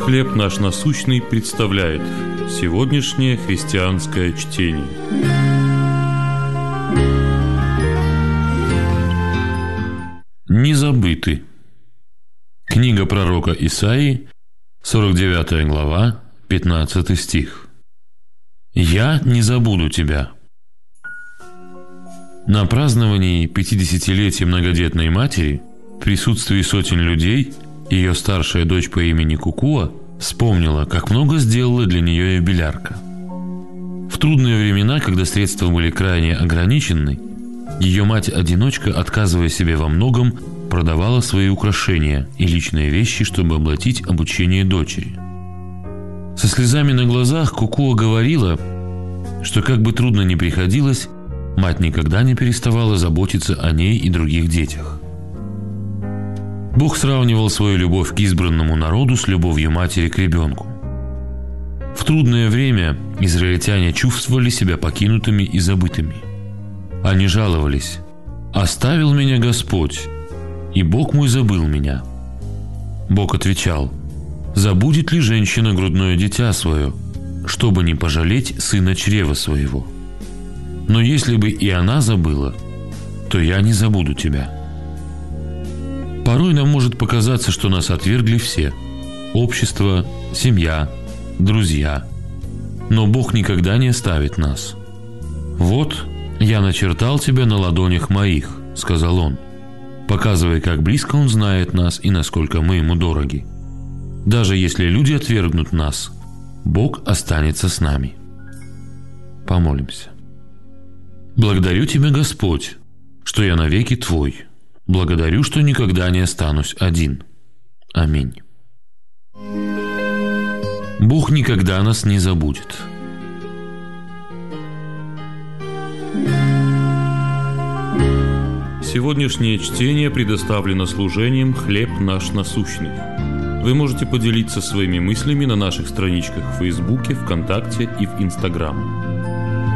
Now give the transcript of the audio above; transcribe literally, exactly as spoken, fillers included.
«Хлеб наш насущный» представляет сегодняшнее христианское чтение. Не забыты. Книга пророка Исаии, сорок девятая глава, пятнадцатый стих. «Я не забуду тебя». На праздновании пятидесятилетия многодетной матери в присутствии сотен людей ее старшая дочь по имени Кукуа вспомнила, как много сделала для нее юбилярка. В трудные времена, когда средства были крайне ограничены, ее мать-одиночка, отказывая себе во многом, продавала свои украшения и личные вещи, чтобы оплатить обучение дочери. Со слезами на глазах Кукуа говорила, что как бы трудно ни приходилось, мать никогда не переставала заботиться о ней и других детях. Бог сравнивал свою любовь к избранному народу с любовью матери к ребенку. В трудное время израильтяне чувствовали себя покинутыми и забытыми. Они жаловались: «Оставил меня Господь, и Бог мой забыл меня». Бог отвечал: «Забудет ли женщина грудное дитя свое, чтобы не пожалеть сына чрева своего? Но если бы и она забыла, то я не забуду тебя». Порой нам может показаться, что нас отвергли все – общество, семья, друзья. Но Бог никогда не оставит нас. «Вот я начертал тебя на ладонях моих», – сказал Он, показывая, как близко Он знает нас и насколько мы Ему дороги. Даже если люди отвергнут нас, Бог останется с нами. Помолимся. Благодарю Тебя, Господь, что я навеки Твой. Благодарю, что никогда не останусь один. Аминь. Бог никогда нас не забудет. Сегодняшнее чтение предоставлено служением «Хлеб наш насущный». Вы можете поделиться своими мыслями на наших страничках в Фейсбуке, ВКонтакте и в Инстаграм.